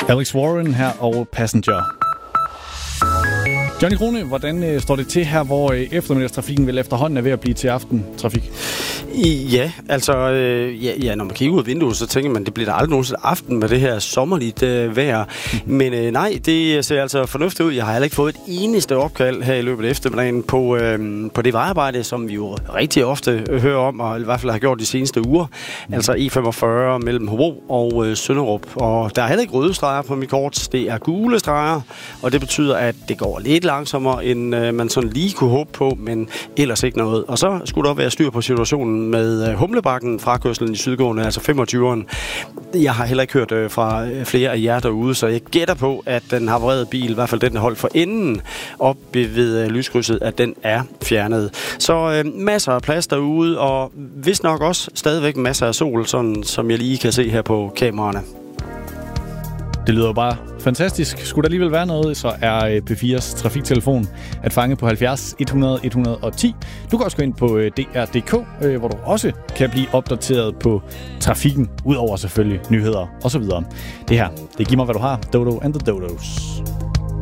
Alex Warren her og Passenger. Johnny Krone, hvordan står det til her, hvor eftermiddagstrafikken vel efterhånden er ved at blive til aftentrafik? Ja, altså, når man kigger ud af vinduet, så tænker man, det bliver der aldrig nogensinde aften med det her sommerligt vejr. Men nej, det ser altså fornuftigt ud. Jeg har heller ikke fået et eneste opkald her i løbet af eftermiddagen på det vejarbejde, som vi jo rigtig ofte hører om, og i hvert fald har gjort de seneste uger. Altså E45 mellem Hobro og Sønderup. Og der er heller ikke røde streger på mit kort. Det er gule streger, og det betyder, at det går lidt langsommere, end man sådan lige kunne håbe på, men ellers ikke noget. Og så skulle der være styr på situationen med Humlebakken, frakørslen i sydgående, altså 25'eren. Jeg har heller ikke hørt fra flere af jer derude, så jeg gætter på, at den havarerede bil, i hvert fald den, der holdt for enden oppe ved lyskrydset, at den er fjernet. Så masser af plads derude, og vist nok også stadigvæk masser af sol, sådan som jeg lige kan se her på kameraerne. Det lyder jo bare fantastisk. Skulle der alligevel være noget, så er P4's trafiktelefon at fange på 70 100 110. Du kan også gå ind på DR.dk, hvor du også kan blive opdateret på trafikken, udover selvfølgelig nyheder osv. Det her, det giver mig, hvad du har. Dodo and the Dodos.